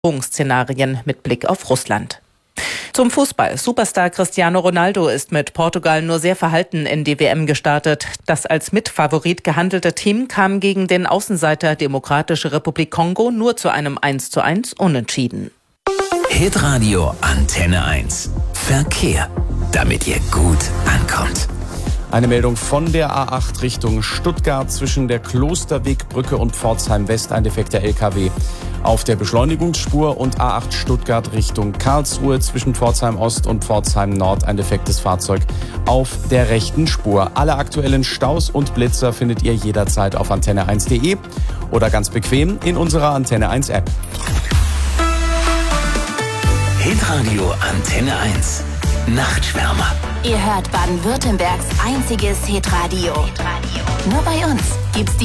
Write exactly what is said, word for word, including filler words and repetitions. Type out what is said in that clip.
Szenarien mit Blick auf Russland. Zum Fußball. Superstar Cristiano Ronaldo ist mit Portugal nur sehr verhalten in die W M gestartet. Das als Mitfavorit gehandelte Team kam gegen den Außenseiter Demokratische Republik Kongo nur zu einem eins zu eins Unentschieden. Hitradio Antenne eins. Verkehr, damit ihr gut ankommt. Eine Meldung von der A acht Richtung Stuttgart zwischen der Klosterwegbrücke und Pforzheim West, ein defekter L K W auf der Beschleunigungsspur, und A acht Stuttgart Richtung Karlsruhe zwischen Pforzheim Ost und Pforzheim Nord, ein defektes Fahrzeug auf der rechten Spur. Alle aktuellen Staus und Blitzer findet ihr jederzeit auf antenne eins punkt de oder ganz bequem in unserer Antenne eins App. Hitradio Antenne eins. Nachtschwärmer. Ihr hört Baden-Württembergs einziges Hitradio. Nur bei uns gibt's die